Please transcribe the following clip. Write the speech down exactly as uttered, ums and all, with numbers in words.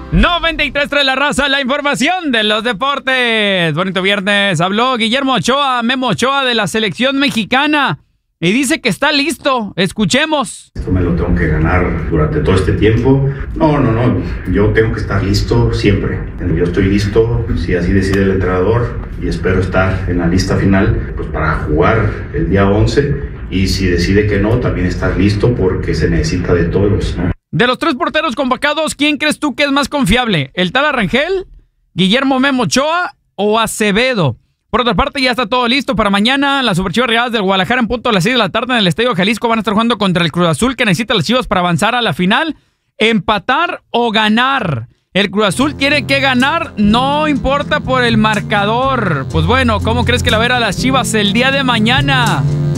noventa y tres punto tres La Raza, la información de los deportes. Bonito viernes. Habló Guillermo Ochoa, Memo Ochoa de la selección mexicana y dice que está listo. Escuchemos. Esto me lo tengo que ganar durante todo este tiempo. No, no, no. Yo tengo que estar listo siempre. Yo estoy listo si así decide el entrenador y espero estar en la lista final pues para jugar el día once. Y si decide que no, también estar listo porque se necesita de todos, ¿no? De los tres porteros convocados, ¿quién crees tú que es más confiable? ¿El Tala Rangel, Guillermo Memo Ochoa o Acevedo? Por otra parte, ya está todo listo para mañana. Las Superchivas Rayadas del Guadalajara en punto a las seis de la tarde en el Estadio Jalisco van a estar jugando contra el Cruz Azul, que necesita las Chivas para avanzar a la final. ¿Empatar o ganar? El Cruz Azul tiene que ganar, no importa por el marcador. Pues bueno, ¿cómo crees que la verá las Chivas el día de mañana?